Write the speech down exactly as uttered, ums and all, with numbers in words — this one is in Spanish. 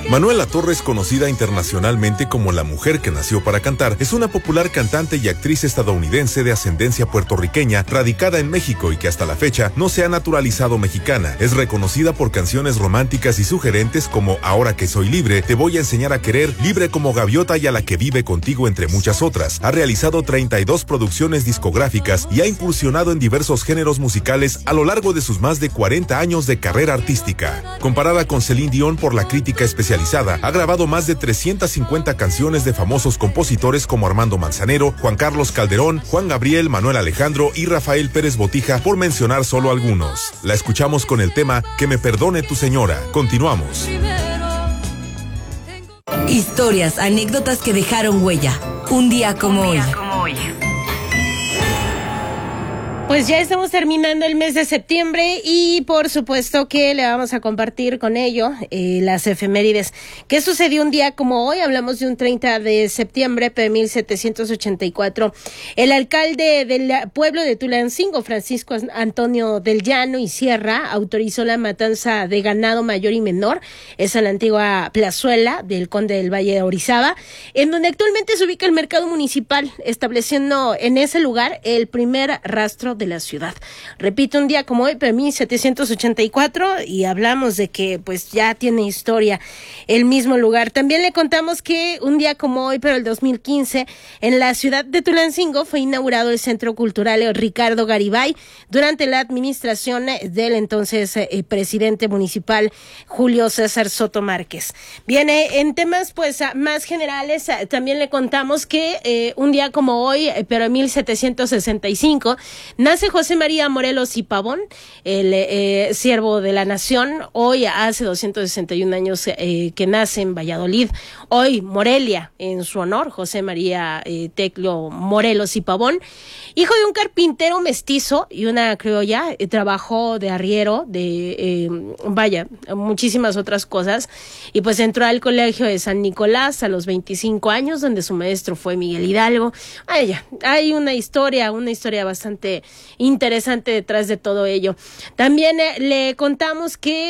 Manuela Torres, conocida internacionalmente como la mujer que nació para cantar, es una popular cantante y actriz estadounidense de ascendencia puertorriqueña, radicada en México y que hasta la fecha no se ha naturalizado mexicana. Es reconocida por canciones románticas y sugerentes como Ahora que soy libre, Te voy a enseñar a querer, Libre como gaviota y A la que vive contigo, entre muchas otras. Ha realizado treinta y dos producciones discográficas y ha incursionado en diversos géneros musicales a lo largo de sus más de cuarenta años de carrera artística. Comparada con Celine Dion por la crítica especializada, ha grabado más de trescientas cincuenta canciones de famosos compositores como Armando Manzanero, Juan Carlos Calderón, Juan Gabriel, Manuel Alejandro y Rafael Pérez Botija, por mencionar solo algunos. La escuchamos con el tema Que me perdone tu señora. Continuamos. Historias, anécdotas que dejaron huella. Un día como hoy. Pues ya estamos terminando el mes de septiembre y por supuesto que le vamos a compartir con ello eh, las efemérides. ¿Qué sucedió un día como hoy? Hablamos de un treinta de septiembre de mil setecientos ochenta y cuatro. El alcalde del pueblo de Tulancingo, Francisco Antonio del Llano y Sierra, autorizó la matanza de ganado mayor y menor. Es en la antigua plazuela del Conde del Valle de Orizaba, en donde actualmente se ubica el mercado municipal, estableciendo en ese lugar el primer rastro de la ciudad. Repito, un día como hoy, pero mil setecientos ochenta y cuatro, y hablamos de que pues ya tiene historia el mismo lugar. También le contamos que un día como hoy, pero el dos mil quince, en la ciudad de Tulancingo fue inaugurado el Centro Cultural Ricardo Garibay durante la administración del entonces eh, presidente municipal Julio César Soto Márquez. Viene en temas pues más generales, también le contamos que eh, un día como hoy, pero en mil setecientos sesenta y cinco, nace José María Morelos y Pavón, el eh, siervo de la nación. Hoy hace doscientos sesenta y un años eh, que nace en Valladolid. Hoy Morelia, en su honor, José María eh, Teclo Morelos y Pavón. Hijo de un carpintero mestizo y una criolla, eh, trabajó de arriero, de, eh, vaya, muchísimas otras cosas. Y pues entró al colegio de San Nicolás a los veinticinco años, donde su maestro fue Miguel Hidalgo. Vaya, hay una historia, una historia bastante interesante detrás de todo ello. También eh, le contamos que